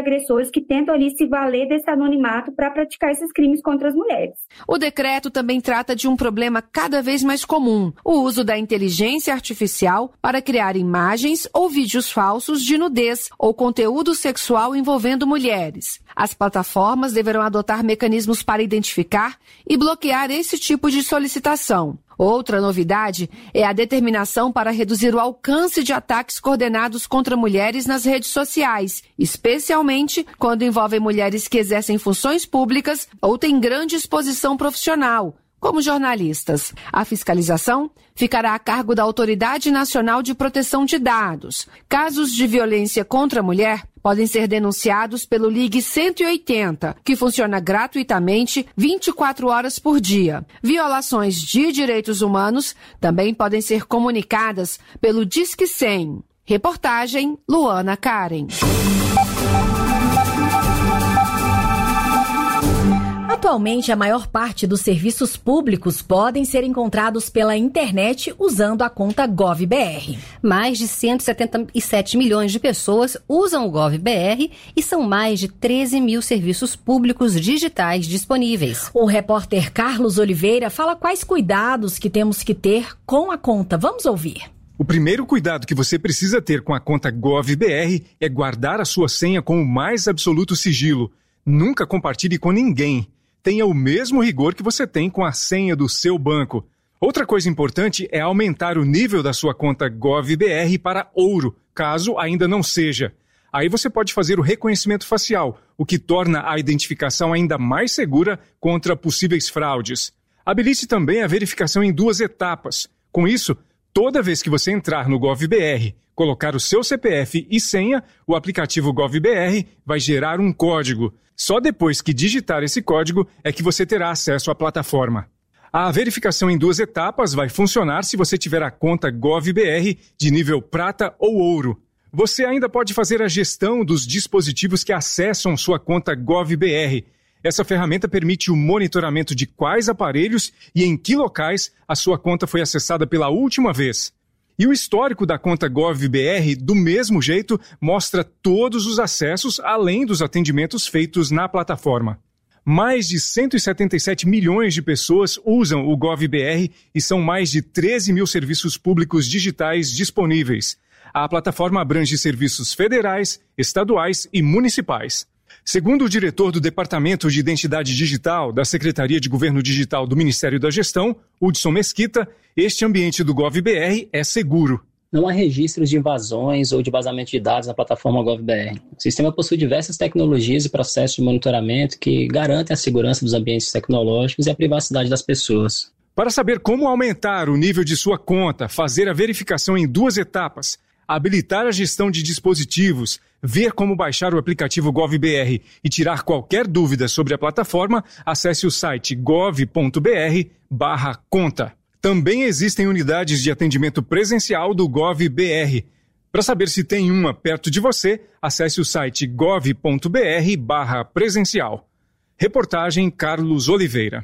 agressores que tentam ali se valer desse anonimato para praticar esses crimes contra as mulheres. O decreto também trata de um problema cada vez mais comum, o uso da inteligência artificial para criar imagens ou vídeos falsos de nudez ou conteúdo sexual envolvendo mulheres. As plataformas deverão adotar mecanismos para identificar e bloquear esse tipo de solicitação. Outra novidade é a determinação para reduzir o alcance de ataques coordenados contra mulheres nas redes sociais, especialmente quando envolvem mulheres que exercem funções públicas ou têm grande exposição profissional, como jornalistas. A fiscalização ficará a cargo da Autoridade Nacional de Proteção de Dados. Casos de violência contra a mulher podem ser denunciados pelo Ligue 180, que funciona gratuitamente 24 horas por dia. Violações de direitos humanos também podem ser comunicadas pelo Disque 100. Reportagem Luana Karen. Atualmente, a maior parte dos serviços públicos podem ser encontrados pela internet usando a conta GovBR. Mais de 177 milhões de pessoas usam o GovBR e são mais de 13 mil serviços públicos digitais disponíveis. O repórter Carlos Oliveira fala quais cuidados que temos que ter com a conta. Vamos ouvir. O primeiro cuidado que você precisa ter com a conta GovBR é guardar a sua senha com o mais absoluto sigilo. Nunca compartilhe com ninguém. Tenha o mesmo rigor que você tem com a senha do seu banco. Outra coisa importante é aumentar o nível da sua conta GovBR para ouro, caso ainda não seja. Aí você pode fazer o reconhecimento facial, o que torna a identificação ainda mais segura contra possíveis fraudes. Habilite também a verificação em 2 etapas. Com isso, toda vez que você entrar no GovBR, colocar o seu CPF e senha, o aplicativo GovBR vai gerar um código. Só depois que digitar esse código é que você terá acesso à plataforma. A verificação em 2 etapas vai funcionar se você tiver a conta GovBR de nível prata ou ouro. Você ainda pode fazer a gestão dos dispositivos que acessam sua conta GovBR. Essa ferramenta permite o monitoramento de quais aparelhos e em que locais a sua conta foi acessada pela última vez. E o histórico da conta GovBR, do mesmo jeito, mostra todos os acessos, além dos atendimentos feitos na plataforma. Mais de 177 milhões de pessoas usam o GovBR e são mais de 13 mil serviços públicos digitais disponíveis. A plataforma abrange serviços federais, estaduais e municipais. Segundo o diretor do Departamento de Identidade Digital da Secretaria de Governo Digital do Ministério da Gestão, Hudson Mesquita, este ambiente do GovBR é seguro. Não há registros de invasões ou de vazamento de dados na plataforma GovBR. O sistema possui diversas tecnologias e processos de monitoramento que garantem a segurança dos ambientes tecnológicos e a privacidade das pessoas. Para saber como aumentar o nível de sua conta, fazer a verificação em 2 etapas, habilitar a gestão de dispositivos, ver como baixar o aplicativo GovBR e tirar qualquer dúvida sobre a plataforma, acesse o site gov.br/conta. Também existem unidades de atendimento presencial do GovBR. Para saber se tem uma perto de você, acesse o site gov.br/presencial. Reportagem Carlos Oliveira.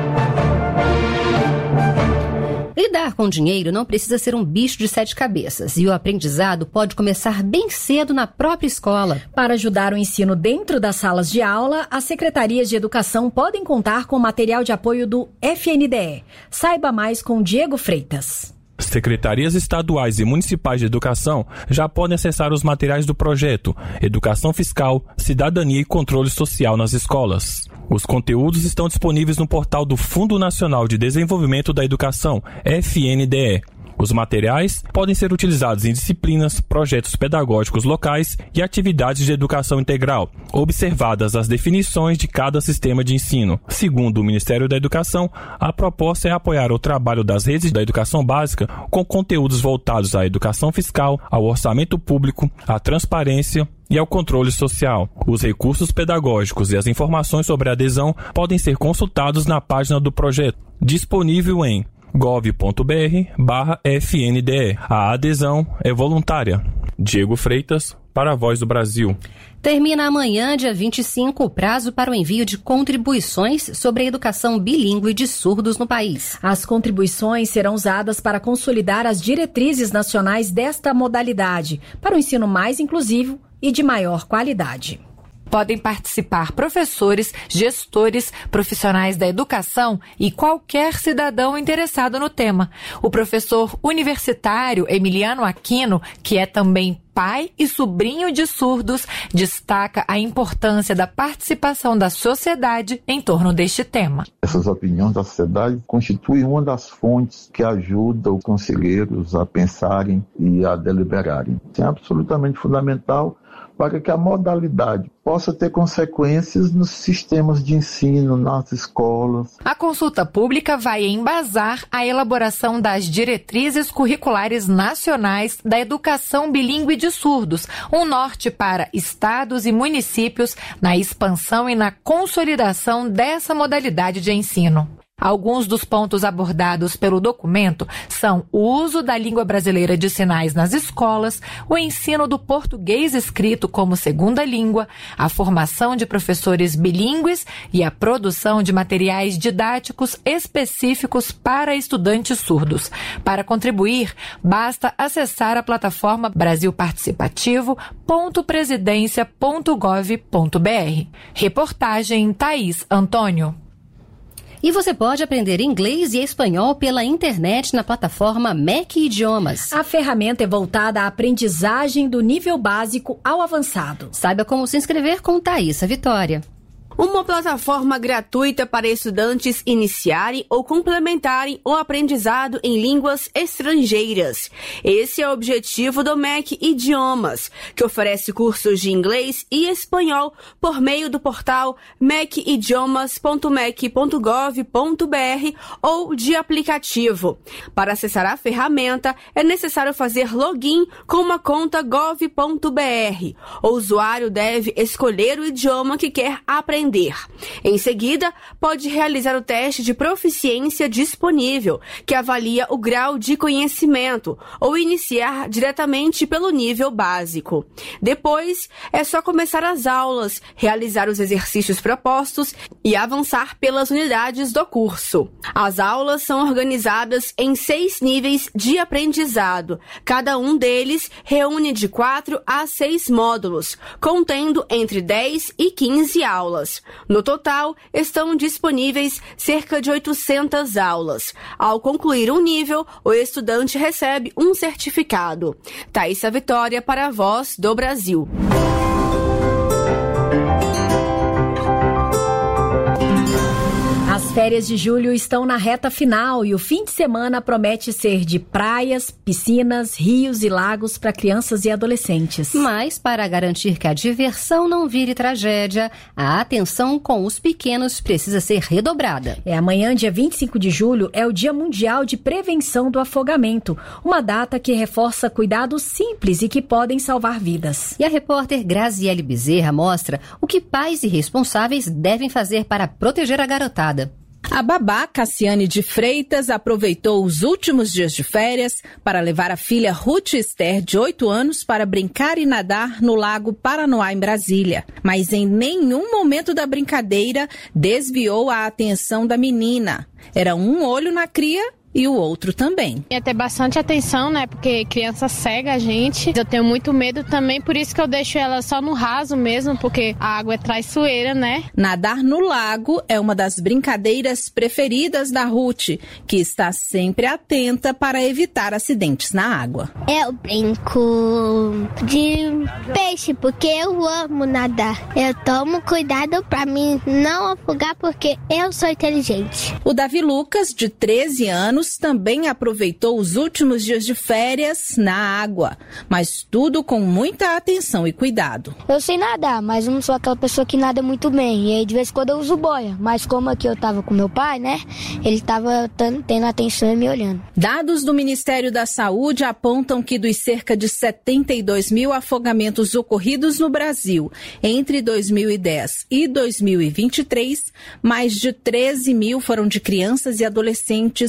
Lidar com dinheiro não precisa ser um bicho de 7 cabeças e o aprendizado pode começar bem cedo na própria escola. Para ajudar o ensino dentro das salas de aula, as secretarias de educação podem contar com material de apoio do FNDE. Saiba mais com Diego Freitas. Secretarias estaduais e municipais de educação já podem acessar os materiais do projeto Educação Fiscal, Cidadania e Controle Social nas escolas. Os conteúdos estão disponíveis no portal do Fundo Nacional de Desenvolvimento da Educação, FNDE. Os materiais podem ser utilizados em disciplinas, projetos pedagógicos locais e atividades de educação integral, observadas as definições de cada sistema de ensino. Segundo o Ministério da Educação, a proposta é apoiar o trabalho das redes da educação básica com conteúdos voltados à educação fiscal, ao orçamento público, à transparência e ao controle social. Os recursos pedagógicos e as informações sobre a adesão podem ser consultados na página do projeto, disponível em gov.br/FNDE. A adesão é voluntária. Diego Freitas, para a Voz do Brasil. Termina amanhã, dia 25, o prazo para o envio de contribuições sobre a educação bilíngue de surdos no país. As contribuições serão usadas para consolidar as diretrizes nacionais desta modalidade, para um ensino mais inclusivo e de maior qualidade. podem participar professores, gestores, profissionais da educação e qualquer cidadão interessado no tema. O professor universitário Emiliano Aquino, que é também pai e sobrinho de surdos, destaca a importância da participação da sociedade em torno deste tema. Essas opiniões da sociedade constituem uma das fontes que ajuda os conselheiros a pensarem e a deliberarem. É absolutamente fundamental para que a modalidade possa ter consequências nos sistemas de ensino, nas escolas. A consulta pública vai embasar a elaboração das diretrizes curriculares nacionais da educação bilíngue de surdos, um norte para estados e municípios na expansão e na consolidação dessa modalidade de ensino. Alguns dos pontos abordados pelo documento são o uso da língua brasileira de sinais nas escolas, o ensino do português escrito como segunda língua, a formação de professores bilíngues e a produção de materiais didáticos específicos para estudantes surdos. Para contribuir, basta acessar a plataforma brasilparticipativo.presidencia.gov.br. Reportagem Thaís Antônio. E você pode aprender inglês e espanhol pela internet na plataforma MEC Idiomas. A ferramenta é voltada à aprendizagem do nível básico ao avançado. Saiba como se inscrever com Thaísa Vitória. Uma plataforma gratuita para estudantes iniciarem ou complementarem o aprendizado em línguas estrangeiras. Esse é o objetivo do MEC Idiomas, que oferece cursos de inglês e espanhol por meio do portal mecidiomas.mec.gov.br ou de aplicativo. Para acessar a ferramenta, é necessário fazer login com uma conta gov.br. O usuário deve escolher o idioma que quer aprender. Em seguida, pode realizar o teste de proficiência disponível, que avalia o grau de conhecimento, ou iniciar diretamente pelo nível básico. Depois, é só começar as aulas, realizar os exercícios propostos e avançar pelas unidades do curso. As aulas são organizadas em 6 níveis de aprendizado. Cada um deles reúne de 4 a 6 módulos, contendo entre 10 e 15 aulas. No total, estão disponíveis cerca de 800 aulas. Ao concluir um nível, o estudante recebe um certificado. Thaísa Vitória para a Voz do Brasil. As férias de julho estão na reta final e o fim de semana promete ser de praias, piscinas, rios e lagos para crianças e adolescentes. Mas, para garantir que a diversão não vire tragédia, a atenção com os pequenos precisa ser redobrada. Amanhã, dia 25 de julho, é o Dia Mundial de Prevenção do Afogamento, uma data que reforça cuidados simples e que podem salvar vidas. E a repórter Graziele Bezerra mostra o que pais e responsáveis devem fazer para proteger a garotada. A babá Cassiane de Freitas aproveitou os últimos dias de férias para levar a filha Ruth Esther, de 8 anos, para brincar e nadar no Lago Paranoá, em Brasília. Mas em nenhum momento da brincadeira desviou a atenção da menina. Era um olho na cria e o outro também. Ia ter bastante atenção, né? Porque criança cega a gente. Eu tenho muito medo também, por isso que eu deixo ela só no raso mesmo, porque a água é traiçoeira, né? Nadar no lago é uma das brincadeiras preferidas da Ruth, que está sempre atenta para evitar acidentes na água. Eu brinco de peixe, porque eu amo nadar. Eu tomo cuidado para mim não afogar, porque eu sou inteligente. O Davi Lucas, de 13 anos, também aproveitou os últimos dias de férias na água, mas tudo com muita atenção e cuidado. Eu sei nadar, mas não sou aquela pessoa que nada muito bem, e aí de vez em quando eu uso boia, mas como aqui eu tava com meu pai, né, ele tava tendo atenção e me olhando. Dados do Ministério da Saúde apontam que dos cerca de 72 mil afogamentos ocorridos no Brasil entre 2010 e 2023, mais de 13 mil foram de crianças e adolescentes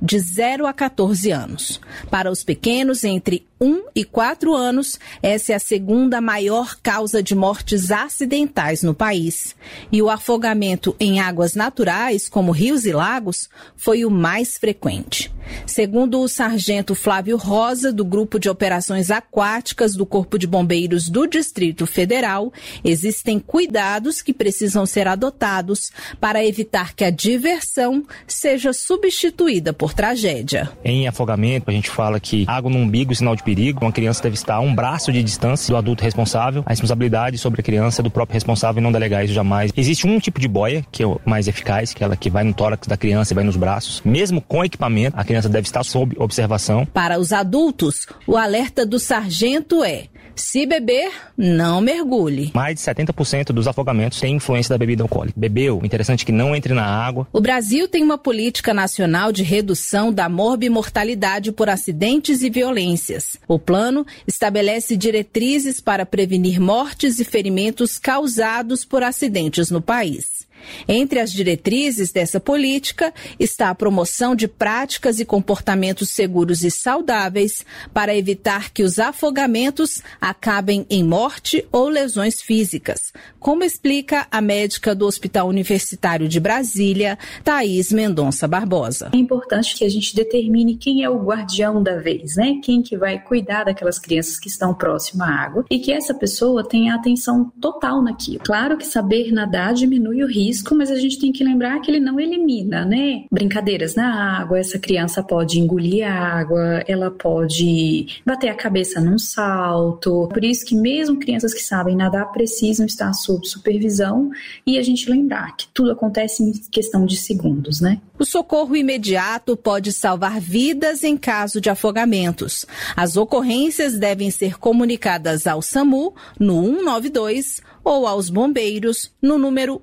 de 0 a 14 anos. Para os pequenos entre 1 e 4 anos, essa é a segunda maior causa de mortes acidentais no país. E o afogamento em águas naturais, como rios e lagos, foi o mais frequente. Segundo o sargento Flávio Rosa, do Grupo de Operações Aquáticas do Corpo de Bombeiros do Distrito Federal, existem cuidados que precisam ser adotados para evitar que a diversão seja substituída por tragédia. Em afogamento, a gente fala que água no umbigo é sinal de perigo. Uma criança deve estar a um braço de distância do adulto responsável. A responsabilidade sobre a criança é do próprio responsável e não delegar isso jamais. Existe um tipo de boia que é o mais eficaz, que é ela que vai no tórax da criança e vai nos braços. Mesmo com equipamento, a criança deve estar sob observação. Para os adultos, o alerta do sargento é: se beber, não mergulhe. Mais de 70% dos afogamentos têm influência da bebida alcoólica. Bebeu, interessante que não entre na água. O Brasil tem uma política nacional de redução da morbimortalidade por acidentes e violências. O plano estabelece diretrizes para prevenir mortes e ferimentos causados por acidentes no país. Entre as diretrizes dessa política está a promoção de práticas e comportamentos seguros e saudáveis para evitar que os afogamentos acabem em morte ou lesões físicas, como explica a médica do Hospital Universitário de Brasília, Thaís Mendonça Barbosa. É importante que a gente determine quem é o guardião da vez, né? Quem que vai cuidar daquelas crianças que estão próximas à água e que essa pessoa tenha atenção total naquilo. Claro que saber nadar diminui o risco, mas a gente tem que lembrar que ele não elimina, né? Brincadeiras na água, essa criança pode engolir a água, ela pode bater a cabeça num salto. Por isso que mesmo crianças que sabem nadar precisam estar sob supervisão e a gente lembrar que tudo acontece em questão de segundos, né? O socorro imediato pode salvar vidas em caso de afogamentos. As ocorrências devem ser comunicadas ao SAMU no 192 ou aos bombeiros no número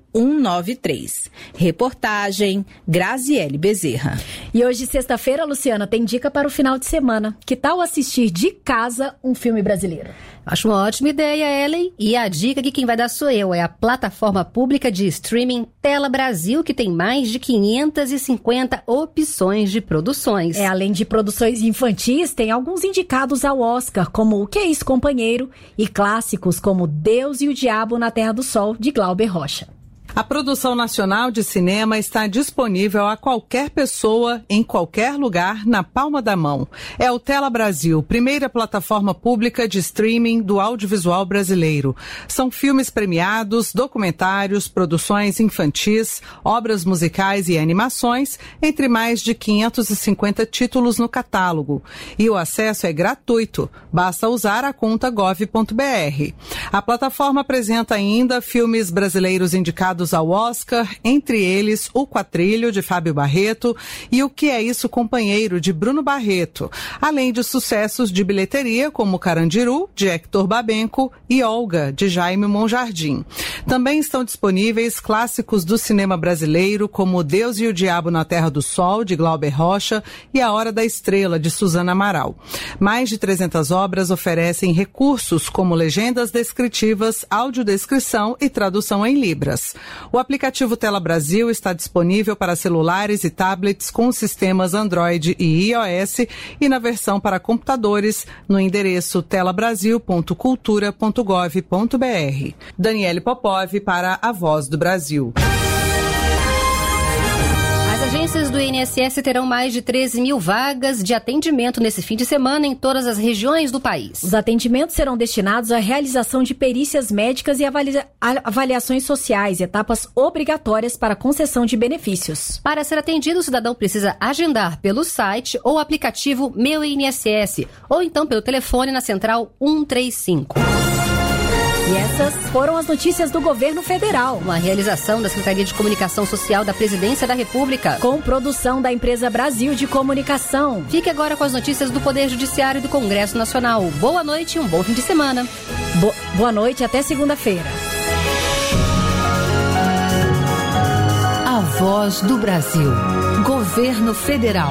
193. Reportagem Graziele Bezerra. E hoje, sexta-feira, Luciana, tem dica para o final de semana. Que tal assistir de casa um filme brasileiro? Acho uma ótima ideia, Ellen. E a dica que quem vai dar sou eu. É a plataforma pública de streaming Tela Brasil, que tem mais de 550 opções de produções. Além de produções infantis, tem alguns indicados ao Oscar, como O Que é Isso, Companheiro? E clássicos como Deus e o Diabo na Terra do Sol, de Glauber Rocha. A produção nacional de cinema está disponível a qualquer pessoa, em qualquer lugar, na palma da mão. É o Tela Brasil, primeira plataforma pública de streaming do audiovisual brasileiro. São filmes premiados, documentários, produções infantis, obras musicais e animações, entre mais de 550 títulos no catálogo. E o acesso é gratuito, basta usar a conta gov.br. A plataforma apresenta ainda filmes brasileiros indicados ao Oscar, entre eles O Quatrilho, de Fábio Barreto, e O Que é Isso, Companheiro, de Bruno Barreto, além de sucessos de bilheteria como Carandiru, de Hector Babenco, e Olga, de Jaime Monjardim. Também estão disponíveis clássicos do cinema brasileiro, como Deus e o Diabo na Terra do Sol, de Glauber Rocha, e A Hora da Estrela, de Suzana Amaral. Mais de 300 obras oferecem recursos como legendas descritivas, audiodescrição e tradução em libras. O aplicativo Tela Brasil está disponível para celulares e tablets com sistemas Android e iOS e na versão para computadores no endereço telabrasil.cultura.gov.br. Daniele Popov para A Voz do Brasil. As agências do INSS terão mais de 13 mil vagas de atendimento nesse fim de semana em todas as regiões do país. Os atendimentos serão destinados à realização de perícias médicas e avaliações sociais, etapas obrigatórias para concessão de benefícios. Para ser atendido, o cidadão precisa agendar pelo site ou aplicativo Meu INSS, ou então pelo telefone na central 135. E essas foram as notícias do governo federal. Uma realização da Secretaria de Comunicação Social da Presidência da República. Com produção da empresa Brasil de Comunicação. Fique agora com as notícias do Poder Judiciário e do Congresso Nacional. Boa noite e um bom fim de semana. Boa noite, até segunda-feira. A Voz do Brasil. Governo Federal.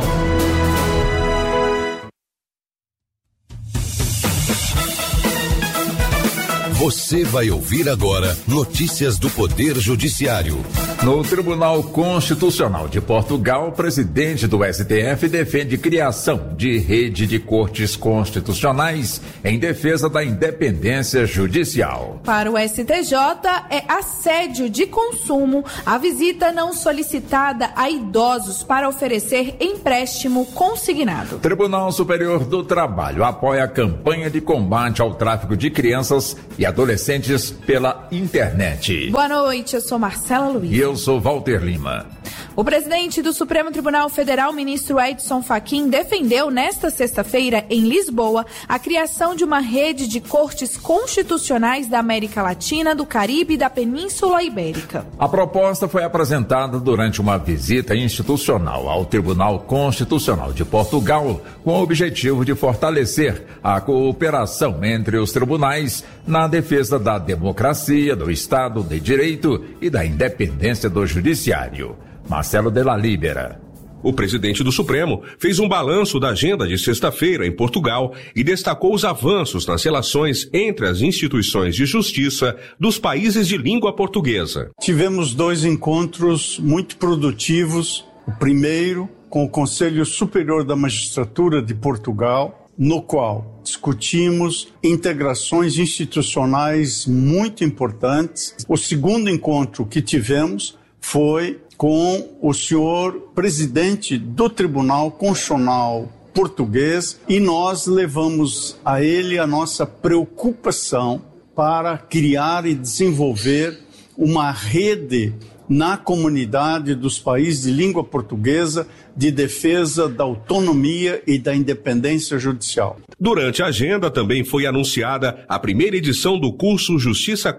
Você vai ouvir agora notícias do Poder Judiciário. No Tribunal Constitucional de Portugal, o presidente do STF defende criação de rede de cortes constitucionais em defesa da independência judicial. Para o STJ, é assédio de consumo a visita não solicitada a idosos para oferecer empréstimo consignado. O Tribunal Superior do Trabalho apoia a campanha de combate ao tráfico de crianças e adolescentes pela internet. Boa noite, eu sou Marcela Luiz. E eu sou Walter Lima. O presidente do Supremo Tribunal Federal, ministro Edson Fachin, defendeu nesta sexta-feira, em Lisboa, a criação de uma rede de cortes constitucionais da América Latina, do Caribe e da Península Ibérica. A proposta foi apresentada durante uma visita institucional ao Tribunal Constitucional de Portugal, com o objetivo de fortalecer a cooperação entre os tribunais na defesa da democracia, do Estado de Direito e da independência do Judiciário. Marcelo de la Libera. O presidente do Supremo fez um balanço da agenda de sexta-feira em Portugal e destacou os avanços nas relações entre as instituições de justiça dos países de língua portuguesa. Tivemos 2 encontros muito produtivos. O primeiro com o Conselho Superior da Magistratura de Portugal, no qual discutimos integrações institucionais muito importantes. O segundo encontro que tivemos foi com o senhor presidente do Tribunal Constitucional português e nós levamos a ele a nossa preocupação para criar e desenvolver uma rede na comunidade dos países de língua portuguesa de defesa da autonomia e da independência judicial. Durante a agenda também foi anunciada a primeira edição do curso Justiça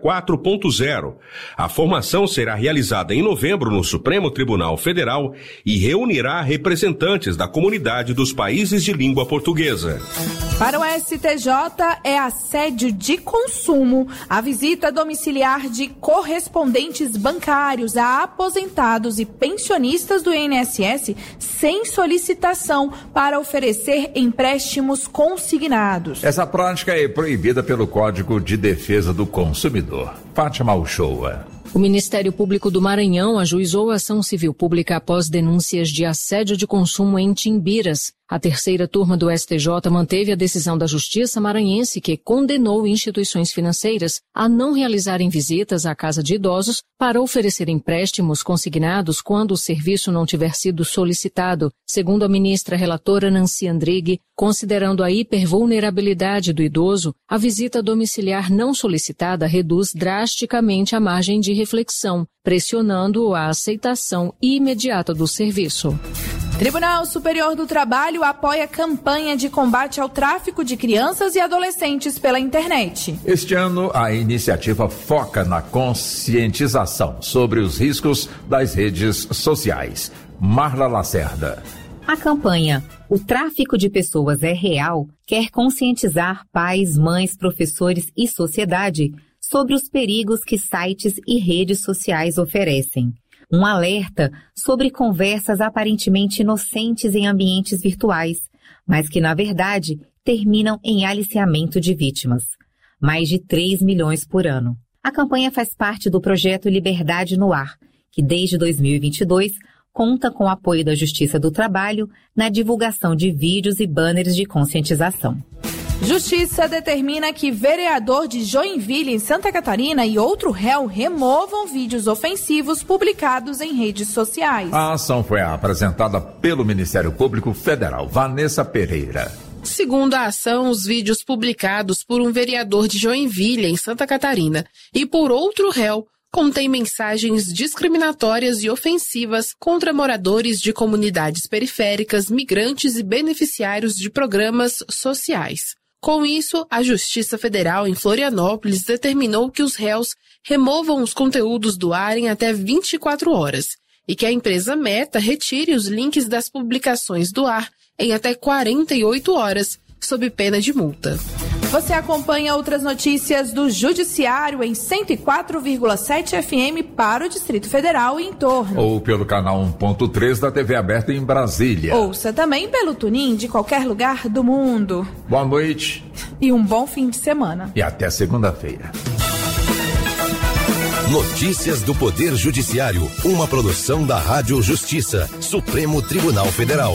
4.0. A formação será realizada em novembro no Supremo Tribunal Federal e reunirá representantes da comunidade dos países de língua portuguesa. Para o STJ, é assédio de consumo a visita domiciliar de correspondentes bancários a aposentados e pensionistas do INSS sem solicitação para oferecer empréstimos consignados. Essa prática é proibida pelo Código de Defesa do Consumidor. Fátima Uchoa. O Ministério Público do Maranhão ajuizou a ação civil pública após denúncias de assédio de consumo em Timbiras. A terceira turma do STJ manteve a decisão da Justiça maranhense que condenou instituições financeiras a não realizarem visitas à casa de idosos para oferecer empréstimos consignados quando o serviço não tiver sido solicitado, segundo a ministra relatora Nancy Andrighi. Considerando a hipervulnerabilidade do idoso, a visita domiciliar não solicitada reduz drasticamente a margem de reflexão, pressionando a aceitação imediata do serviço. Tribunal Superior do Trabalho apoia a campanha de combate ao tráfico de crianças e adolescentes pela internet. Este ano, a iniciativa foca na conscientização sobre os riscos das redes sociais. Marla Lacerda. A campanha O Tráfico de Pessoas é Real quer conscientizar pais, mães, professores e sociedade sobre os perigos que sites e redes sociais oferecem. Um alerta sobre conversas aparentemente inocentes em ambientes virtuais, mas que, na verdade, terminam em aliciamento de vítimas. Mais de 3 milhões por ano. A campanha faz parte do projeto Liberdade no Ar, que desde 2022 conta com o apoio da Justiça do Trabalho na divulgação de vídeos e banners de conscientização. Justiça determina que vereador de Joinville, em Santa Catarina, e outro réu removam vídeos ofensivos publicados em redes sociais. A ação foi apresentada pelo Ministério Público Federal. Vanessa Pereira. Segundo a ação, os vídeos publicados por um vereador de Joinville, em Santa Catarina, e por outro réu, contém mensagens discriminatórias e ofensivas contra moradores de comunidades periféricas, migrantes e beneficiários de programas sociais. Com isso, a Justiça Federal em Florianópolis determinou que os réus removam os conteúdos do ar em até 24 horas e que a empresa Meta retire os links das publicações do ar em até 48 horas, sob pena de multa. Você acompanha outras notícias do Judiciário em 104,7 FM para o Distrito Federal e em torno. Ou pelo canal 1.3 da TV aberta em Brasília. Ouça também pelo TuneIn de qualquer lugar do mundo. Boa noite. E um bom fim de semana. E até segunda-feira. Notícias do Poder Judiciário, uma produção da Rádio Justiça, Supremo Tribunal Federal.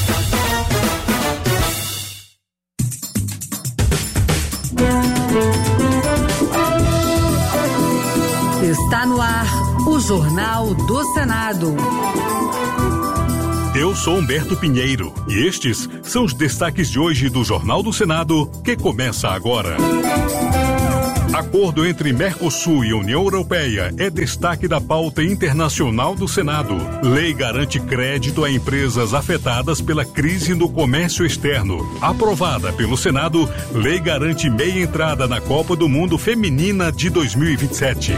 Está no ar o Jornal do Senado. Eu sou Humberto Pinheiro e estes são os destaques de hoje do Jornal do Senado, que começa agora. Acordo entre Mercosul e União Europeia é destaque da pauta internacional do Senado. Lei garante crédito a empresas afetadas pela crise no comércio externo. Aprovada pelo Senado, lei garante meia entrada na Copa do Mundo Feminina de 2027.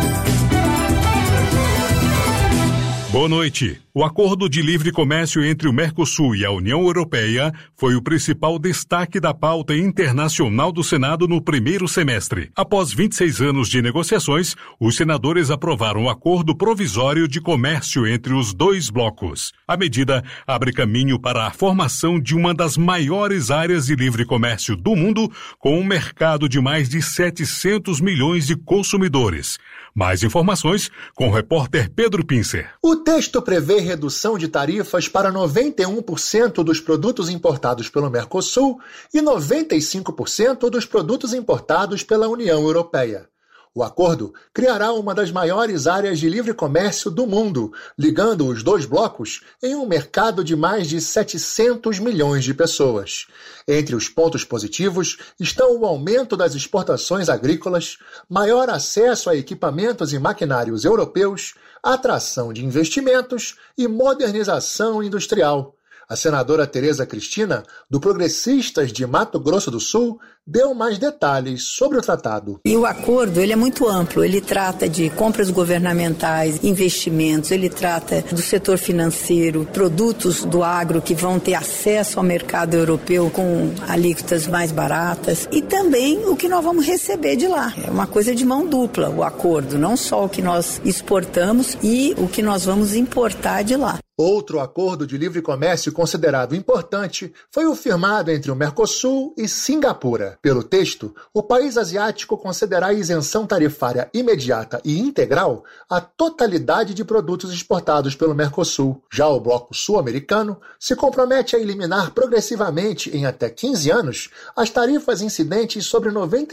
Boa noite. O acordo de livre comércio entre o Mercosul e a União Europeia foi o principal destaque da pauta internacional do Senado no primeiro semestre. Após 26 anos de negociações, os senadores aprovaram o acordo provisório de comércio entre os dois blocos. A medida abre caminho para a formação de uma das maiores áreas de livre comércio do mundo, com um mercado de mais de 700 milhões de consumidores. Mais informações com o repórter Pedro Pincer. O texto prevê redução de tarifas para 91% dos produtos importados pelo Mercosul e 95% dos produtos importados pela União Europeia. O acordo criará uma das maiores áreas de livre comércio do mundo, ligando os dois blocos em um mercado de mais de 700 milhões de pessoas. Entre os pontos positivos estão o aumento das exportações agrícolas, maior acesso a equipamentos e maquinários europeus, atração de investimentos e modernização industrial. A senadora Tereza Cristina, do Progressistas de Mato Grosso do Sul, deu mais detalhes sobre o tratado. E o acordo, ele é muito amplo, ele trata de compras governamentais, investimentos, ele trata do setor financeiro, produtos do agro que vão ter acesso ao mercado europeu com alíquotas mais baratas e também o que nós vamos receber de lá. É uma coisa de mão dupla o acordo, não só o que nós exportamos e o que nós vamos importar de lá. Outro acordo de livre comércio considerado importante foi o firmado entre o Mercosul e Singapura. Pelo texto, o país asiático concederá isenção tarifária imediata e integral à totalidade de produtos exportados pelo Mercosul. Já o bloco sul-americano se compromete a eliminar progressivamente, em até 15 anos, as tarifas incidentes sobre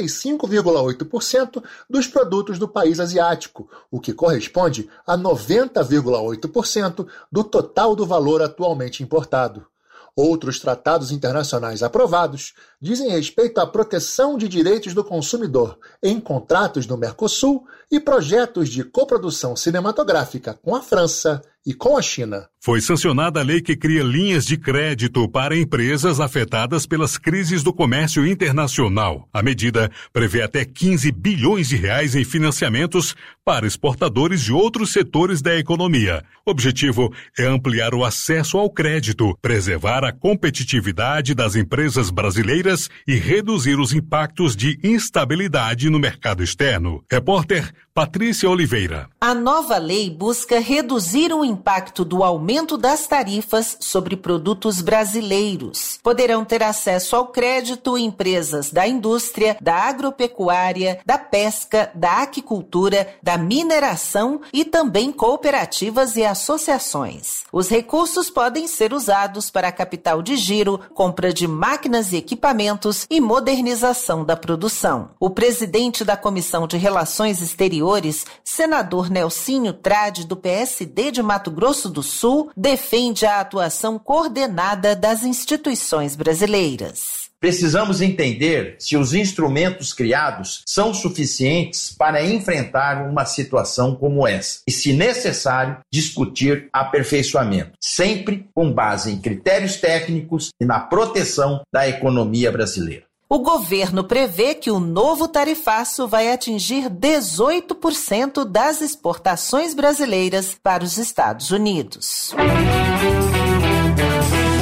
95,8% dos produtos do país asiático, o que corresponde a 90,8% do total do valor atualmente importado. Outros tratados internacionais aprovados dizem respeito à proteção de direitos do consumidor em contratos do Mercosul e projetos de coprodução cinematográfica com a França e com a China. Foi sancionada a lei que cria linhas de crédito para empresas afetadas pelas crises do comércio internacional. A medida prevê até 15 bilhões de reais em financiamentos para exportadores de outros setores da economia. O objetivo é ampliar o acesso ao crédito, preservar a competitividade das empresas brasileiras e reduzir os impactos de instabilidade no mercado externo. Repórter Patrícia Oliveira. A nova lei busca reduzir o impacto do aumento das tarifas sobre produtos brasileiros. Poderão ter acesso ao crédito empresas da indústria, da agropecuária, da pesca, da aquicultura, da mineração e também cooperativas e associações. Os recursos podem ser usados para capital de giro, compra de máquinas e equipamentos e modernização da produção. O presidente da Comissão de Relações Exteriores, senador Nelsinho Trade, do PSD de Mato Grosso do Sul, defende a atuação coordenada das instituições brasileiras. Precisamos entender se os instrumentos criados são suficientes para enfrentar uma situação como essa e, se necessário, discutir aperfeiçoamento, sempre com base em critérios técnicos e na proteção da economia brasileira. O governo prevê que o novo tarifaço vai atingir 18% das exportações brasileiras para os Estados Unidos.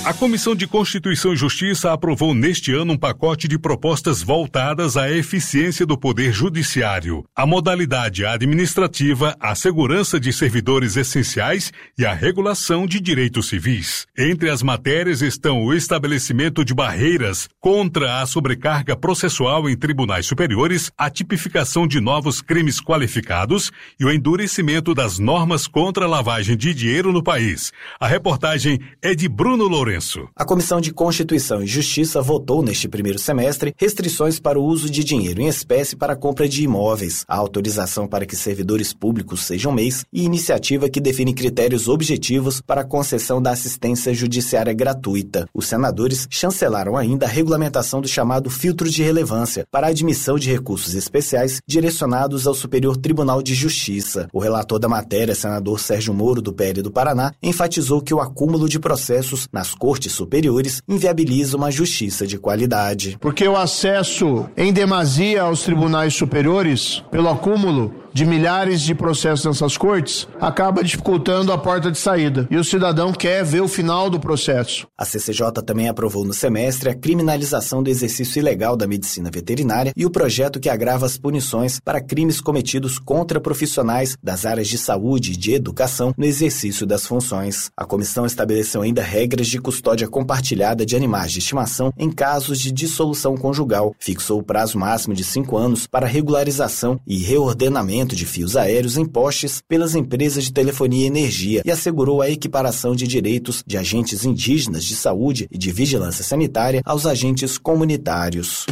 A Comissão de Constituição e Justiça aprovou neste ano um pacote de propostas voltadas à eficiência do Poder Judiciário, à modalidade administrativa, à segurança de servidores essenciais e à regulação de direitos civis. Entre as matérias estão o estabelecimento de barreiras contra a sobrecarga processual em tribunais superiores, a tipificação de novos crimes qualificados e o endurecimento das normas contra a lavagem de dinheiro no país. A reportagem é de Bruno Lourenço. A Comissão de Constituição e Justiça votou neste primeiro semestre restrições para o uso de dinheiro em espécie para a compra de imóveis, a autorização para que servidores públicos sejam MEIs e iniciativa que define critérios objetivos para a concessão da assistência judiciária gratuita. Os senadores chancelaram ainda a regulamentação do chamado filtro de relevância para a admissão de recursos especiais direcionados ao Superior Tribunal de Justiça. O relator da matéria, senador Sérgio Moro, do PL do Paraná, enfatizou que o acúmulo de processos nas cortes superiores inviabiliza uma justiça de qualidade. Porque o acesso em demasia aos tribunais superiores, pelo acúmulo de milhares de processos nessas cortes, acaba dificultando a porta de saída. E o cidadão quer ver o final do processo. A CCJ também aprovou no semestre a criminalização do exercício ilegal da medicina veterinária e o projeto que agrava as punições para crimes cometidos contra profissionais das áreas de saúde e de educação no exercício das funções. A comissão estabeleceu ainda regras de custódia compartilhada de animais de estimação em casos de dissolução conjugal, fixou o prazo máximo de 5 anos para regularização e reordenamento de fios aéreos em postes pelas empresas de telefonia e energia e assegurou a equiparação de direitos de agentes indígenas de saúde e de vigilância sanitária aos agentes comunitários.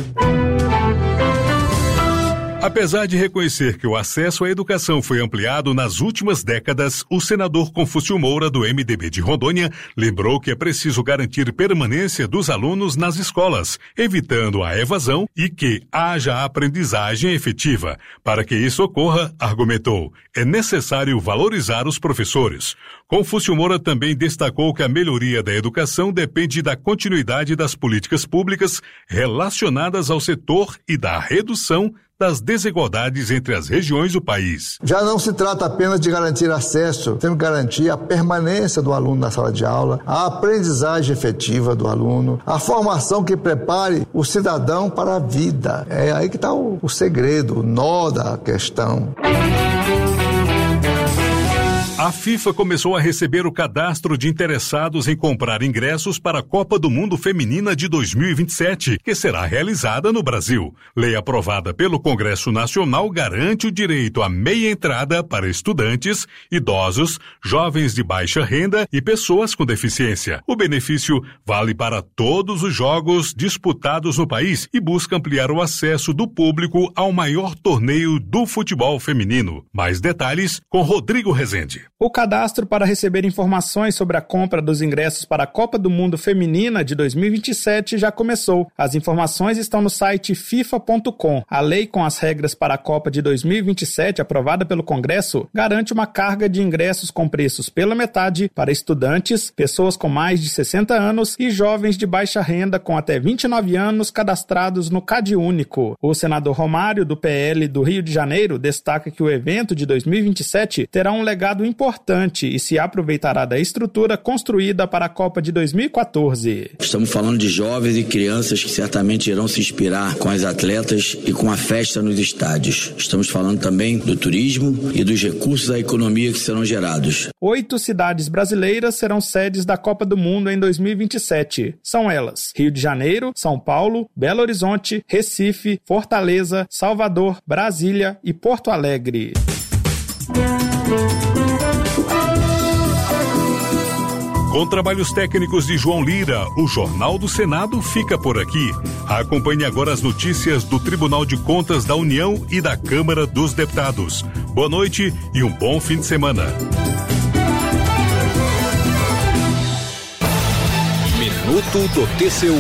Apesar de reconhecer que o acesso à educação foi ampliado nas últimas décadas, o senador Confúcio Moura, do MDB de Rondônia, lembrou que é preciso garantir permanência dos alunos nas escolas, evitando a evasão e que haja aprendizagem efetiva. Para que isso ocorra, argumentou, é necessário valorizar os professores. Confúcio Moura também destacou que a melhoria da educação depende da continuidade das políticas públicas relacionadas ao setor e da redução das desigualdades entre as regiões do país. Já não se trata apenas de garantir acesso, temos que garantir a permanência do aluno na sala de aula, a aprendizagem efetiva do aluno, a formação que prepare o cidadão para a vida. É aí que está o segredo, o nó da questão. A FIFA começou a receber o cadastro de interessados em comprar ingressos para a Copa do Mundo Feminina de 2027, que será realizada no Brasil. Lei aprovada pelo Congresso Nacional garante o direito à meia entrada para estudantes, idosos, jovens de baixa renda e pessoas com deficiência. O benefício vale para todos os jogos disputados no país e busca ampliar o acesso do público ao maior torneio do futebol feminino. Mais detalhes com Rodrigo Rezende. O cadastro para receber informações sobre a compra dos ingressos para a Copa do Mundo Feminina de 2027 já começou. As informações estão no site fifa.com. A lei com as regras para a Copa de 2027, aprovada pelo Congresso, garante uma carga de ingressos com preços pela metade para estudantes, pessoas com mais de 60 anos e jovens de baixa renda com até 29 anos cadastrados no CadÚnico. O senador Romário, do PL do Rio de Janeiro, destaca que o evento de 2027 terá um legado importante e se aproveitará da estrutura construída para a Copa de 2014. Estamos falando de jovens e crianças que certamente irão se inspirar com as atletas e com a festa nos estádios. Estamos falando também do turismo e dos recursos à economia que serão gerados. 8 cidades brasileiras serão sedes da Copa do Mundo em 2027. São elas: Rio de Janeiro, São Paulo, Belo Horizonte, Recife, Fortaleza, Salvador, Brasília e Porto Alegre. Com trabalhos técnicos de João Lira, o Jornal do Senado fica por aqui. Acompanhe agora as notícias do Tribunal de Contas da União e da Câmara dos Deputados. Boa noite e um bom fim de semana. Minuto do TCU.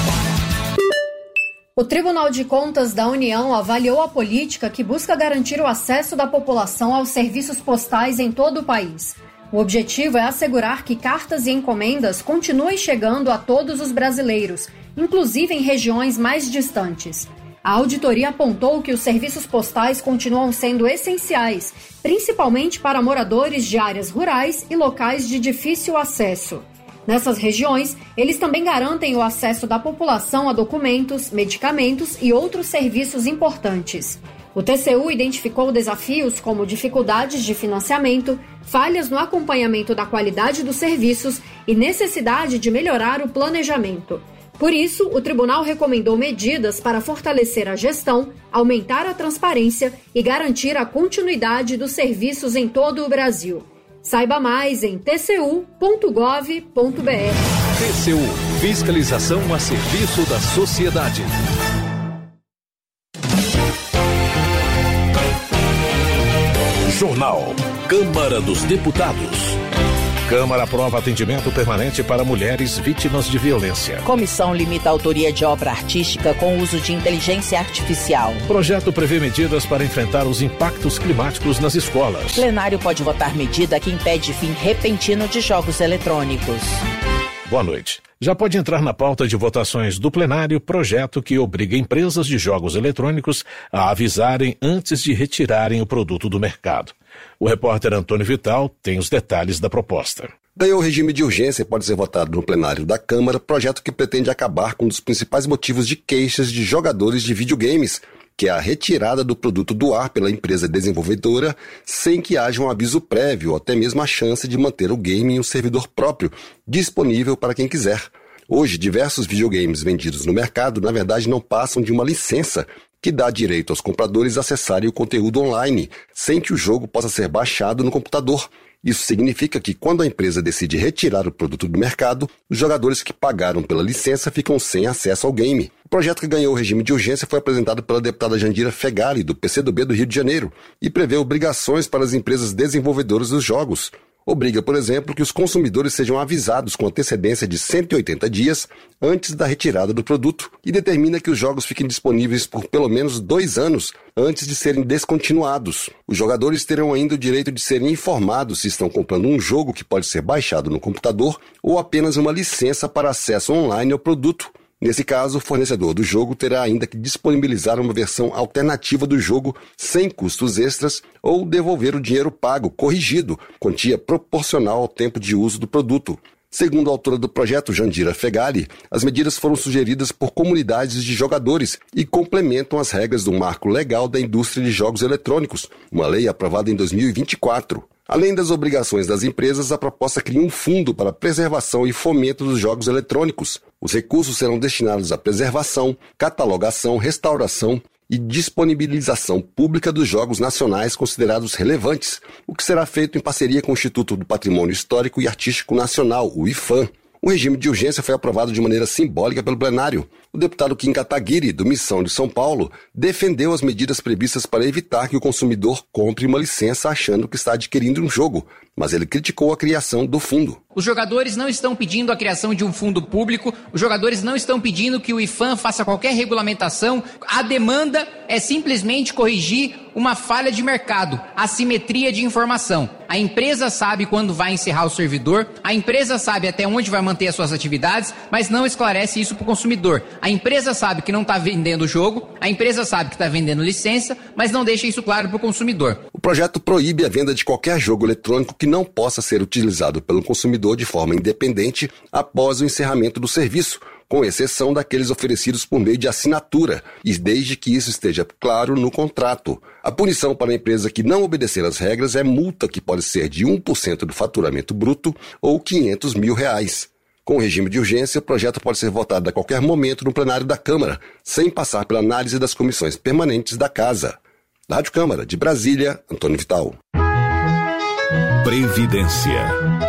O Tribunal de Contas da União avaliou a política que busca garantir o acesso da população aos serviços postais em todo o país. O objetivo é assegurar que cartas e encomendas continuem chegando a todos os brasileiros, inclusive em regiões mais distantes. A auditoria apontou que os serviços postais continuam sendo essenciais, principalmente para moradores de áreas rurais e locais de difícil acesso. Nessas regiões, eles também garantem o acesso da população a documentos, medicamentos e outros serviços importantes. O TCU identificou desafios como dificuldades de financiamento, falhas no acompanhamento da qualidade dos serviços e necessidade de melhorar o planejamento. Por isso, o tribunal recomendou medidas para fortalecer a gestão, aumentar a transparência e garantir a continuidade dos serviços em todo o Brasil. Saiba mais em tcu.gov.br. TCU, fiscalização a serviço da sociedade. Jornal. Câmara dos Deputados. Câmara aprova atendimento permanente para mulheres vítimas de violência. Comissão limita a autoria de obra artística com uso de inteligência artificial. Projeto prevê medidas para enfrentar os impactos climáticos nas escolas. Plenário pode votar medida que impede fim repentino de jogos eletrônicos. Boa noite. Já pode entrar na pauta de votações do plenário projeto que obriga empresas de jogos eletrônicos a avisarem antes de retirarem o produto do mercado. O repórter Antônio Vital tem os detalhes da proposta. Ganhou regime de urgência e pode ser votado no plenário da Câmara, projeto que pretende acabar com um dos principais motivos de queixas de jogadores de videogames, que é a retirada do produto do ar pela empresa desenvolvedora sem que haja um aviso prévio ou até mesmo a chance de manter o game em um servidor próprio, disponível para quem quiser. Hoje, diversos videogames vendidos no mercado, na verdade, não passam de uma licença que dá direito aos compradores a acessarem o conteúdo online, sem que o jogo possa ser baixado no computador. Isso significa que, quando a empresa decide retirar o produto do mercado, os jogadores que pagaram pela licença ficam sem acesso ao game. O projeto que ganhou o regime de urgência foi apresentado pela deputada Jandira Fegali, do PCdoB do Rio de Janeiro, e prevê obrigações para as empresas desenvolvedoras dos jogos. Obriga, por exemplo, que os consumidores sejam avisados com antecedência de 180 dias antes da retirada do produto e determina que os jogos fiquem disponíveis por pelo menos 2 anos antes de serem descontinuados. Os jogadores terão ainda o direito de serem informados se estão comprando um jogo que pode ser baixado no computador ou apenas uma licença para acesso online ao produto. Nesse caso, o fornecedor do jogo terá ainda que disponibilizar uma versão alternativa do jogo sem custos extras ou devolver o dinheiro pago, corrigido, quantia proporcional ao tempo de uso do produto. Segundo a autora do projeto, Jandira Fegali, as medidas foram sugeridas por comunidades de jogadores e complementam as regras do marco legal da indústria de jogos eletrônicos, uma lei aprovada em 2024. Além das obrigações das empresas, a proposta cria um fundo para a preservação e fomento dos jogos eletrônicos. Os recursos serão destinados à preservação, catalogação, restauração e disponibilização pública dos jogos nacionais considerados relevantes, o que será feito em parceria com o Instituto do Patrimônio Histórico e Artístico Nacional, o IPHAN. O regime de urgência foi aprovado de maneira simbólica pelo plenário. O deputado Kim Kataguiri, do Missão de São Paulo, defendeu as medidas previstas para evitar que o consumidor compre uma licença achando que está adquirindo um jogo, mas ele criticou a criação do fundo. Os jogadores não estão pedindo a criação de um fundo público, os jogadores não estão pedindo que o IPHAN faça qualquer regulamentação. A demanda é simplesmente corrigir uma falha de mercado, assimetria de informação. A empresa sabe quando vai encerrar o servidor, a empresa sabe até onde vai manter as suas atividades, mas não esclarece isso para o consumidor. A empresa sabe que não está vendendo o jogo, a empresa sabe que está vendendo licença, mas não deixa isso claro para o consumidor. O projeto proíbe a venda de qualquer jogo eletrônico que não possa ser utilizado pelo consumidor de forma independente após o encerramento do serviço, com exceção daqueles oferecidos por meio de assinatura, e desde que isso esteja claro no contrato. A punição para a empresa que não obedecer às regras é multa que pode ser de 1% do faturamento bruto ou R$500 mil. Com o regime de urgência, o projeto pode ser votado a qualquer momento no plenário da Câmara, sem passar pela análise das comissões permanentes da Casa. Da Rádio Câmara, de Brasília, Antônio Vital. Previdência.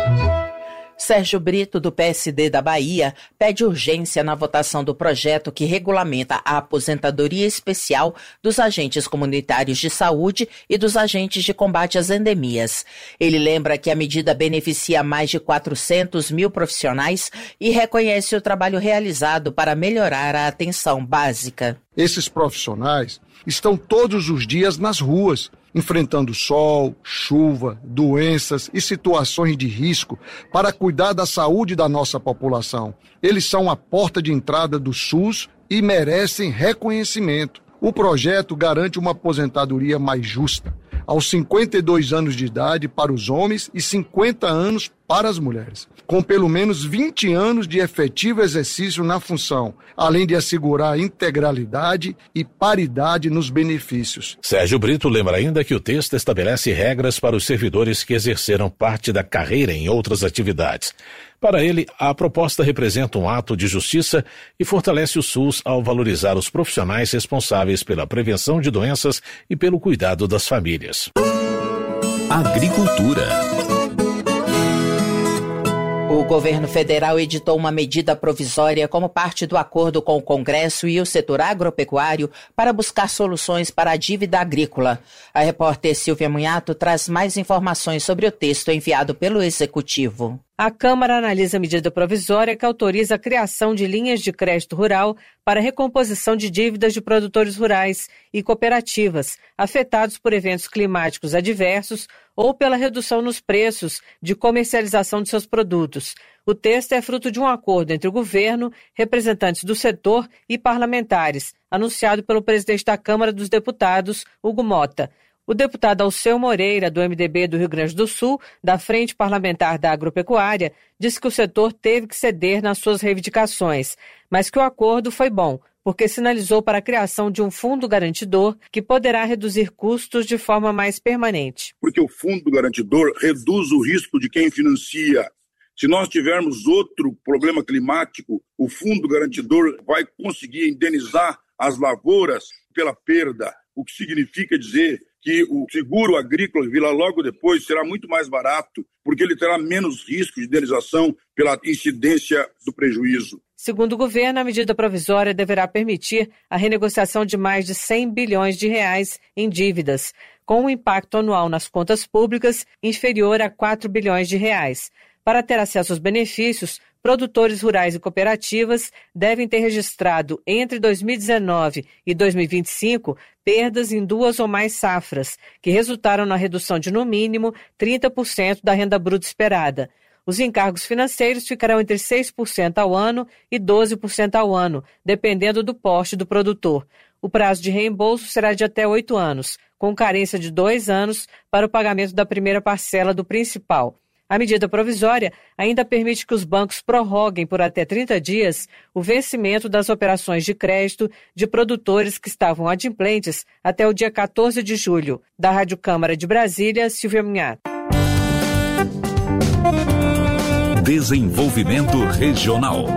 Sérgio Brito, do PSD da Bahia, pede urgência na votação do projeto que regulamenta a aposentadoria especial dos agentes comunitários de saúde e dos agentes de combate às endemias. Ele lembra que a medida beneficia mais de 400 mil profissionais e reconhece o trabalho realizado para melhorar a atenção básica. Esses profissionais estão todos os dias nas ruas, enfrentando sol, chuva, doenças e situações de risco para cuidar da saúde da nossa população. Eles são a porta de entrada do SUS e merecem reconhecimento. O projeto garante uma aposentadoria mais justa, aos 52 anos de idade para os homens e 50 anos para as mulheres, com pelo menos 20 anos de efetivo exercício na função, além de assegurar integralidade e paridade nos benefícios. Sérgio Brito lembra ainda que o texto estabelece regras para os servidores que exerceram parte da carreira em outras atividades. Para ele, a proposta representa um ato de justiça e fortalece o SUS ao valorizar os profissionais responsáveis pela prevenção de doenças e pelo cuidado das famílias. Agricultura. O governo federal editou uma medida provisória como parte do acordo com o Congresso e o setor agropecuário para buscar soluções para a dívida agrícola. A repórter Silvia Munhato traz mais informações sobre o texto enviado pelo Executivo. A Câmara analisa a medida provisória que autoriza a criação de linhas de crédito rural para recomposição de dívidas de produtores rurais e cooperativas afetados por eventos climáticos adversos ou pela redução nos preços de comercialização de seus produtos. O texto é fruto de um acordo entre o governo, representantes do setor e parlamentares, anunciado pelo presidente da Câmara dos Deputados, Hugo Mota. O deputado Alceu Moreira, do MDB do Rio Grande do Sul, da Frente Parlamentar da Agropecuária, disse que o setor teve que ceder nas suas reivindicações, mas que o acordo foi bom, porque sinalizou para a criação de um fundo garantidor que poderá reduzir custos de forma mais permanente. Porque o fundo garantidor reduz o risco de quem financia. Se nós tivermos outro problema climático, o fundo garantidor vai conseguir indenizar as lavouras pela perda, o que significa dizer que o seguro agrícola virá logo depois será muito mais barato, porque ele terá menos risco de indenização pela incidência do prejuízo. Segundo o governo, a medida provisória deverá permitir a renegociação de mais de 100 bilhões de reais em dívidas, com um impacto anual nas contas públicas inferior a 4 bilhões de reais. Para ter acesso aos benefícios, produtores rurais e cooperativas devem ter registrado entre 2019 e 2025 perdas em 2 ou mais safras, que resultaram na redução de, no mínimo, 30% da renda bruta esperada. Os encargos financeiros ficarão entre 6% ao ano e 12% ao ano, dependendo do porte do produtor. O prazo de reembolso será de até 8 anos, com carência de 2 anos para o pagamento da primeira parcela do principal. A medida provisória ainda permite que os bancos prorroguem por até 30 dias o vencimento das operações de crédito de produtores que estavam adimplentes até o dia 14 de julho. Da Rádio Câmara de Brasília, Silvia Munhato. Desenvolvimento Regional.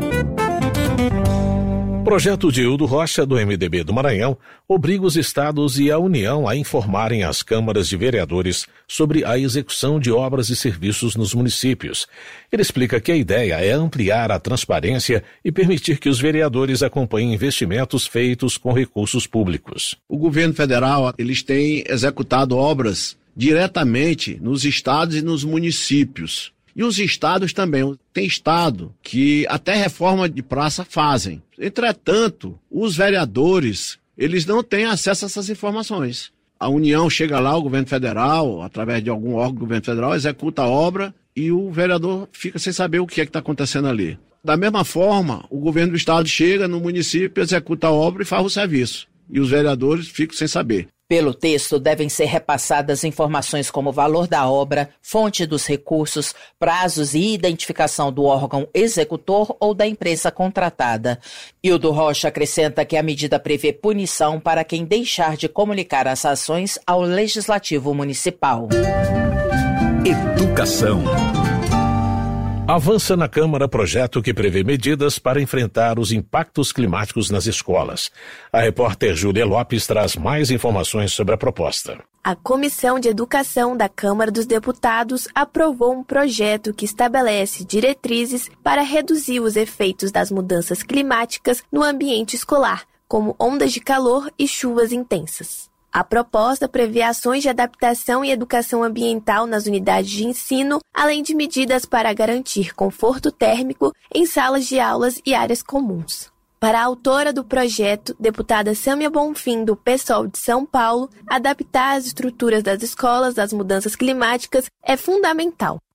O projeto de Hildo Rocha, do MDB do Maranhão, obriga os estados e a União a informarem as câmaras de vereadores sobre a execução de obras e serviços nos municípios. Ele explica que a ideia é ampliar a transparência e permitir que os vereadores acompanhem investimentos feitos com recursos públicos. O governo federal, eles têm executado obras diretamente nos estados e nos municípios. E os estados também. Tem estado que até reforma de praça fazem. Entretanto, os vereadores, eles não têm acesso a essas informações. A União chega lá, o governo federal, através de algum órgão do governo federal, executa a obra e o vereador fica sem saber o que é que está acontecendo ali. Da mesma forma, o governo do estado chega no município, executa a obra e faz o serviço. E os vereadores ficam sem saber. Pelo texto, devem ser repassadas informações como o valor da obra, fonte dos recursos, prazos e identificação do órgão executor ou da empresa contratada. Hildo Rocha acrescenta que a medida prevê punição para quem deixar de comunicar as ações ao Legislativo Municipal. Educação. Avança na Câmara projeto que prevê medidas para enfrentar os impactos climáticos nas escolas. A repórter Júlia Lopes traz mais informações sobre a proposta. A Comissão de Educação da Câmara dos Deputados aprovou um projeto que estabelece diretrizes para reduzir os efeitos das mudanças climáticas no ambiente escolar, como ondas de calor e chuvas intensas. A proposta prevê ações de adaptação e educação ambiental nas unidades de ensino, além de medidas para garantir conforto térmico em salas de aulas e áreas comuns. Para a autora do projeto, deputada Sâmia Bonfim, do PSOL de São Paulo, adaptar as estruturas das escolas às mudanças climáticas é fundamental.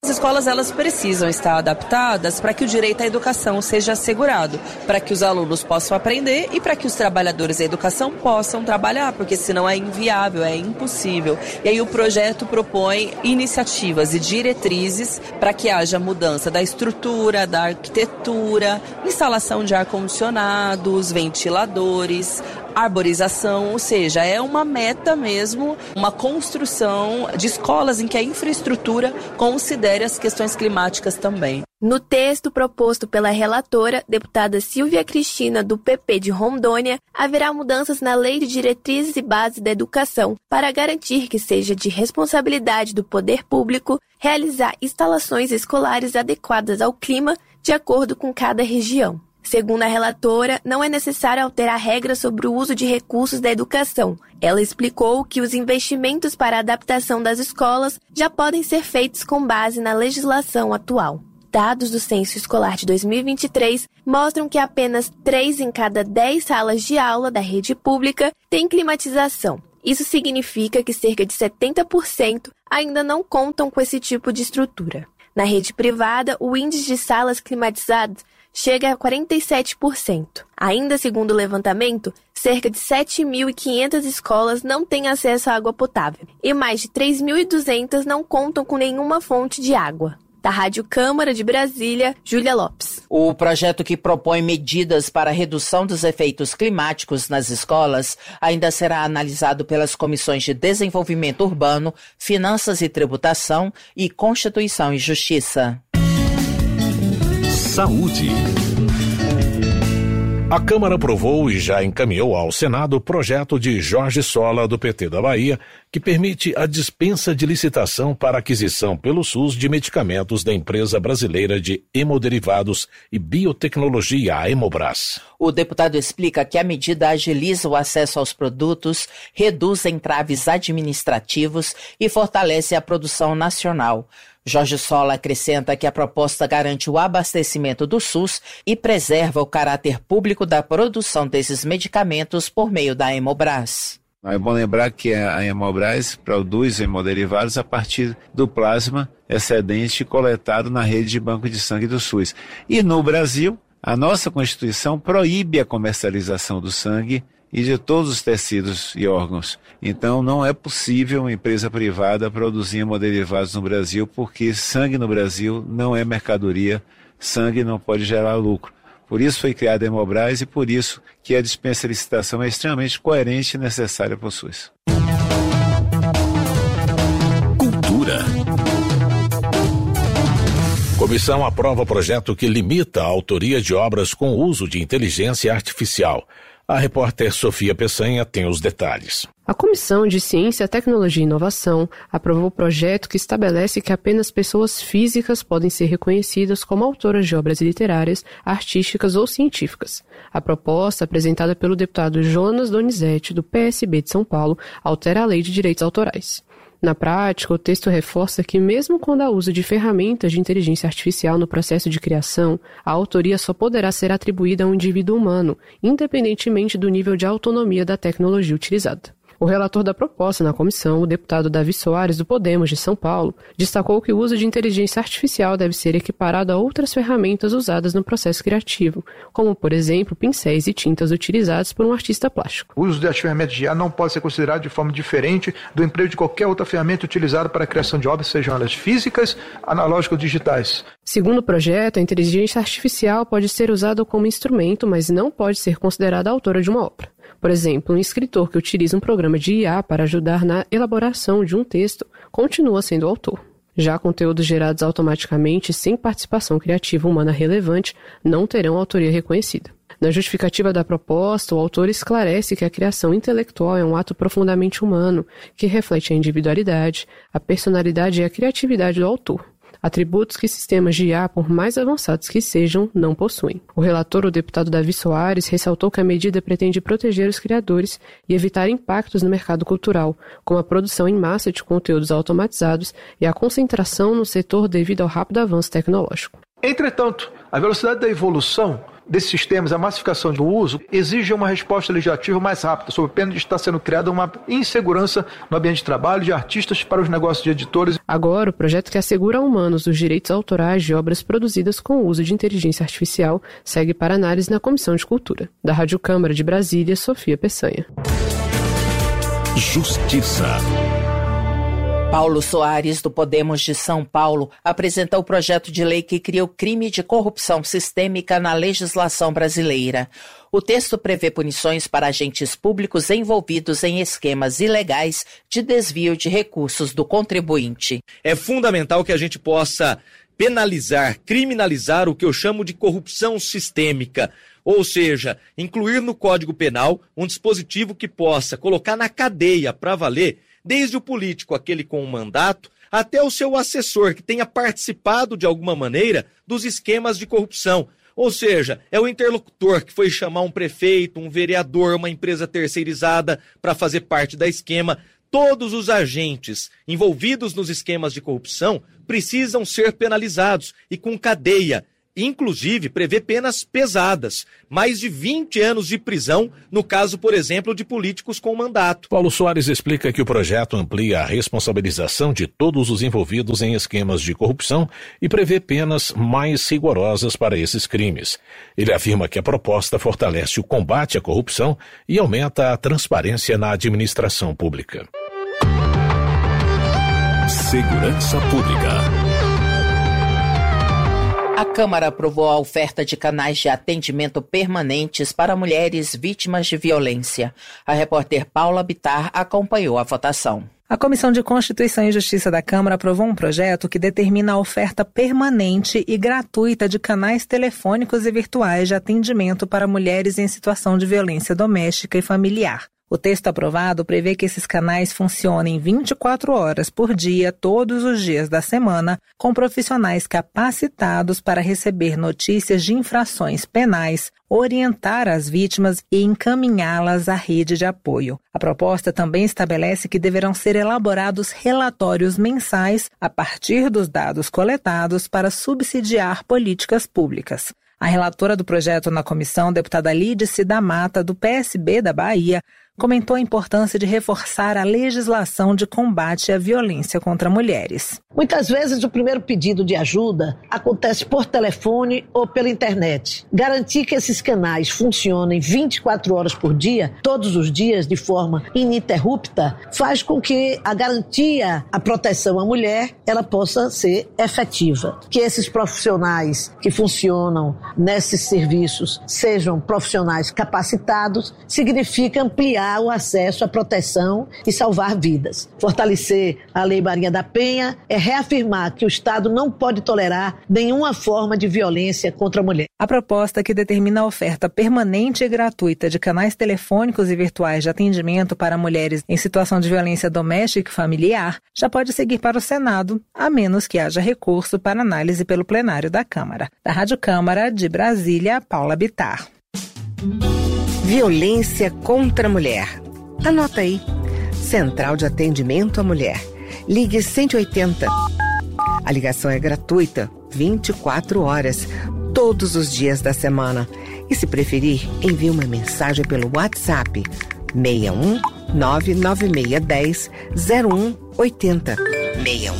As escolas elas precisam estar adaptadas para que o direito à educação seja assegurado, para que os alunos possam aprender e para que os trabalhadores da educação possam trabalhar, porque senão é inviável, é impossível. E aí o projeto propõe iniciativas e diretrizes para que haja mudança da estrutura, da arquitetura, instalação de ar-condicionados, ventiladores, arborização, ou seja, é uma meta mesmo, uma construção de escolas em que a infraestrutura considere as questões climáticas também. No texto proposto pela relatora, deputada Silvia Cristina, do PP de Rondônia, haverá mudanças na Lei de Diretrizes e Bases da Educação para garantir que seja de responsabilidade do poder público realizar instalações escolares adequadas ao clima de acordo com cada região. Segundo a relatora, não é necessário alterar regras sobre o uso de recursos da educação. Ela explicou que os investimentos para a adaptação das escolas já podem ser feitos com base na legislação atual. Dados do Censo Escolar de 2023 mostram que apenas 3 em cada 10 salas de aula da rede pública têm climatização. Isso significa que cerca de 70% ainda não contam com esse tipo de estrutura. Na rede privada, o índice de salas climatizadas chega a 47%. Ainda segundo o levantamento, cerca de 7.500 escolas não têm acesso à água potável e mais de 3.200 não contam com nenhuma fonte de água. Da Rádio Câmara de Brasília, Júlia Lopes. O projeto que propõe medidas para a redução dos efeitos climáticos nas escolas ainda será analisado pelas comissões de Desenvolvimento Urbano, Finanças e Tributação e Constituição e Justiça. Saúde. A Câmara aprovou e já encaminhou ao Senado o projeto de Jorge Sola, do PT da Bahia, que permite a dispensa de licitação para aquisição pelo SUS de medicamentos da empresa brasileira de hemoderivados e biotecnologia, a Hemobras. O deputado explica que a medida agiliza o acesso aos produtos, reduz entraves administrativos e fortalece a produção nacional. Jorge Sola acrescenta que a proposta garante o abastecimento do SUS e preserva o caráter público da produção desses medicamentos por meio da Hemobras. É bom lembrar que a Hemobras produz hemoderivados a partir do plasma excedente coletado na rede de banco de sangue do SUS. E no Brasil, a nossa Constituição proíbe a comercialização do sangue e de todos os tecidos e órgãos. Então não é possível uma empresa privada produzir hemoderivados no Brasil, porque sangue no Brasil não é mercadoria, sangue não pode gerar lucro. Por isso foi criada a Hemobras e por isso que a dispensa de licitação é extremamente coerente e necessária para o SUS. Cultura. Comissão aprova projeto que limita a autoria de obras com uso de inteligência artificial. A repórter Sofia Peçanha tem os detalhes. A Comissão de Ciência, Tecnologia e Inovação aprovou o projeto que estabelece que apenas pessoas físicas podem ser reconhecidas como autoras de obras literárias, artísticas ou científicas. A proposta, apresentada pelo deputado Jonas Donizete, do PSB de São Paulo, altera a Lei de Direitos Autorais. Na prática, o texto reforça que mesmo quando há uso de ferramentas de inteligência artificial no processo de criação, a autoria só poderá ser atribuída a um indivíduo humano, independentemente do nível de autonomia da tecnologia utilizada. O relator da proposta na comissão, o deputado Davi Soares, do Podemos de São Paulo, destacou que o uso de inteligência artificial deve ser equiparado a outras ferramentas usadas no processo criativo, como, por exemplo, pincéis e tintas utilizados por um artista plástico. O uso das ferramentas de IA não pode ser considerado de forma diferente do emprego de qualquer outra ferramenta utilizada para a criação de obras, sejam elas físicas, analógicas ou digitais. Segundo o projeto, a inteligência artificial pode ser usada como instrumento, mas não pode ser considerada autora de uma obra. Por exemplo, um escritor que utiliza um programa de IA para ajudar na elaboração de um texto continua sendo autor. Já conteúdos gerados automaticamente sem participação criativa humana relevante não terão autoria reconhecida. Na justificativa da proposta, o autor esclarece que a criação intelectual é um ato profundamente humano, que reflete a individualidade, a personalidade e a criatividade do autor. Atributos que sistemas de IA, por mais avançados que sejam, não possuem. O relator, o deputado Davi Soares, ressaltou que a medida pretende proteger os criadores e evitar impactos no mercado cultural, como a produção em massa de conteúdos automatizados e a concentração no setor devido ao rápido avanço tecnológico. Entretanto, a velocidade da evolução desses sistemas, a massificação do uso, exige uma resposta legislativa mais rápida, sob pena de estar sendo criada uma insegurança no ambiente de trabalho de artistas para os negócios de editores. Agora, o projeto que assegura a humanos os direitos autorais de obras produzidas com o uso de inteligência artificial segue para análise na Comissão de Cultura. Da Rádio Câmara de Brasília, Sofia Peçanha. Justiça. Paulo Soares, do Podemos de São Paulo, apresentou o projeto de lei que cria o crime de corrupção sistêmica na legislação brasileira. O texto prevê punições para agentes públicos envolvidos em esquemas ilegais de desvio de recursos do contribuinte. É fundamental que a gente possa penalizar, criminalizar o que eu chamo de corrupção sistêmica. Ou seja, incluir no Código Penal um dispositivo que possa colocar na cadeia para valer desde o político, aquele com o mandato, até o seu assessor, que tenha participado de alguma maneira dos esquemas de corrupção. Ou seja, é o interlocutor que foi chamar um prefeito, um vereador, uma empresa terceirizada para fazer parte da esquema. Todos os agentes envolvidos nos esquemas de corrupção precisam ser penalizados e com cadeia. Inclusive, prevê penas pesadas, mais de 20 anos de prisão, no caso, por exemplo, de políticos com mandato. Paulo Soares explica que o projeto amplia a responsabilização de todos os envolvidos em esquemas de corrupção e prevê penas mais rigorosas para esses crimes. Ele afirma que a proposta fortalece o combate à corrupção e aumenta a transparência na administração pública. Segurança Pública. A Câmara aprovou a oferta de canais de atendimento permanentes para mulheres vítimas de violência. A repórter Paula Bittar acompanhou a votação. A Comissão de Constituição e Justiça da Câmara aprovou um projeto que determina a oferta permanente e gratuita de canais telefônicos e virtuais de atendimento para mulheres em situação de violência doméstica e familiar. O texto aprovado prevê que esses canais funcionem 24 horas por dia, todos os dias da semana, com profissionais capacitados para receber notícias de infrações penais, orientar as vítimas e encaminhá-las à rede de apoio. A proposta também estabelece que deverão ser elaborados relatórios mensais a partir dos dados coletados para subsidiar políticas públicas. A relatora do projeto na comissão, deputada Lídice da Mata, do PSB da Bahia, comentou a importância de reforçar a legislação de combate à violência contra mulheres. Muitas vezes o primeiro pedido de ajuda acontece por telefone ou pela internet. Garantir que esses canais funcionem 24 horas por dia, todos os dias, de forma ininterrupta, faz com que a garantia, a proteção à mulher, ela possa ser efetiva. Que esses profissionais que funcionam nesses serviços sejam profissionais capacitados, significa ampliar o acesso à proteção e salvar vidas. Fortalecer a Lei Maria da Penha é reafirmar que o Estado não pode tolerar nenhuma forma de violência contra a mulher. A proposta que determina a oferta permanente e gratuita de canais telefônicos e virtuais de atendimento para mulheres em situação de violência doméstica e familiar já pode seguir para o Senado, a menos que haja recurso para análise pelo plenário da Câmara. Da Rádio Câmara de Brasília, Paula Bittar. Violência contra a mulher. Anota aí. Central de Atendimento à Mulher. Ligue 180. A ligação é gratuita, 24 horas, todos os dias da semana. E se preferir, envie uma mensagem pelo WhatsApp 61 99610 0180. 61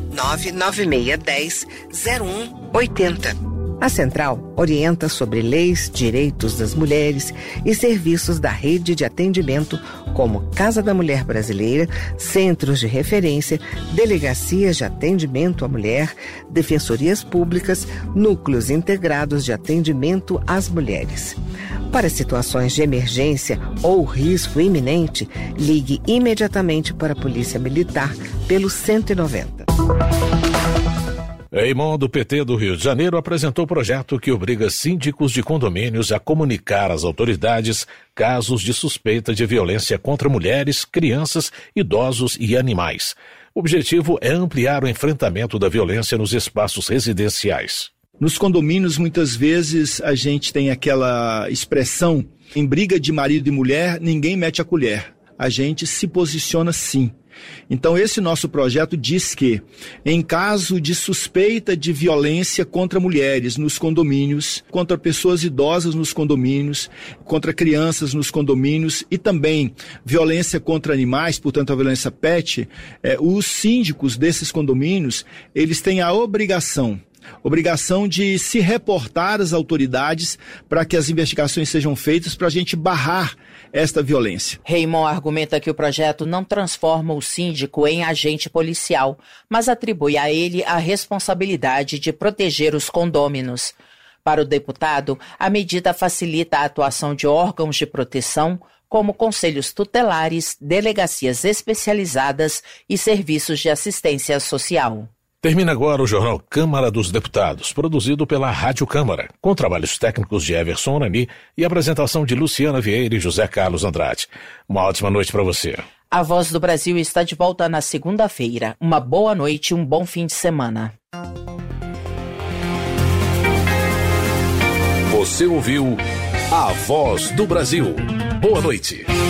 99610 0180. A Central orienta sobre leis, direitos das mulheres e serviços da rede de atendimento como Casa da Mulher Brasileira, centros de referência, delegacias de atendimento à mulher, defensorias públicas, núcleos integrados de atendimento às mulheres. Para situações de emergência ou risco iminente, ligue imediatamente para a Polícia Militar pelo 190. Eimon, do PT do Rio de Janeiro, apresentou o projeto que obriga síndicos de condomínios a comunicar às autoridades casos de suspeita de violência contra mulheres, crianças, idosos e animais. O objetivo é ampliar o enfrentamento da violência nos espaços residenciais. Nos condomínios, muitas vezes, a gente tem aquela expressão, em briga de marido e mulher, ninguém mete a colher. A gente se posiciona sim. Então, esse nosso projeto diz que, em caso de suspeita de violência contra mulheres nos condomínios, contra pessoas idosas nos condomínios, contra crianças nos condomínios e também violência contra animais, portanto a violência pet, os síndicos desses condomínios, eles têm a obrigação de se reportar às autoridades para que as investigações sejam feitas para a gente barrar esta violência. Raymond argumenta que o projeto não transforma o síndico em agente policial, mas atribui a ele a responsabilidade de proteger os condôminos. Para o deputado, a medida facilita a atuação de órgãos de proteção, como conselhos tutelares, delegacias especializadas e serviços de assistência social. Termina agora o Jornal Câmara dos Deputados, produzido pela Rádio Câmara, com trabalhos técnicos de Everson Onani e apresentação de Luciana Vieira e José Carlos Andrade. Uma ótima noite para você. A Voz do Brasil está de volta na segunda-feira. Uma boa noite e um bom fim de semana. Você ouviu A Voz do Brasil. Boa noite.